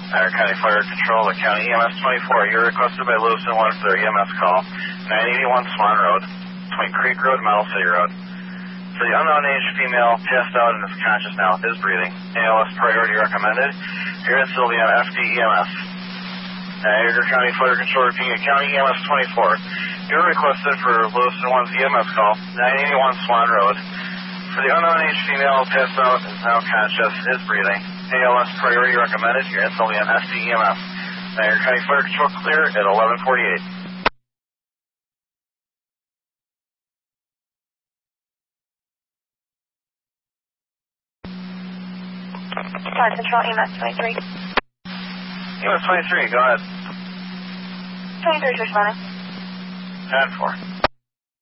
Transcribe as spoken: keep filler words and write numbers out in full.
Our County Fire Control, the County E M S twenty-four. You're requested by Lewiston one for their E M S call. nine eighty-one Swan Road, between Creek Road and Model City Road. For the unknown aged female, passed out and is conscious now, is breathing. A L S priority recommended. Here is Sylvia on F D E M S. Niagara County Fire Control repeating County E M S twenty-four. You're requested for Lewiston one's E M S call, nine eighty-one Swan Road. For the unknown aged female, passed out and is now conscious, is breathing. A L S priority recommended. Here is Sylvia on F D E M S. Niagara County Fire Control clear at eleven forty-eight. Fire Control, E M S twenty-three. E M S twenty-three, go ahead. twenty-three is responding. ten four.